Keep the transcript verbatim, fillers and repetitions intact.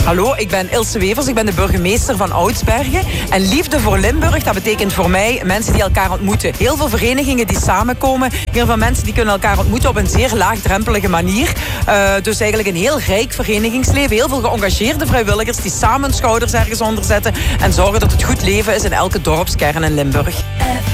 Hallo, ik ben Ilse Wevers, ik ben de burgemeester van Oudsbergen. En liefde voor Limburg, dat betekent voor mij mensen die elkaar ontmoeten. Heel veel verenigingen die samenkomen. Heel veel mensen die kunnen elkaar ontmoeten op een zeer laagdrempelige manier. Uh, dus eigenlijk een heel rijk verenigingsleven. Heel veel geëngageerde vrijwilligers die samen schouders ergens onder zetten en zorgen dat het goed leven is in elke dorpskern in Limburg.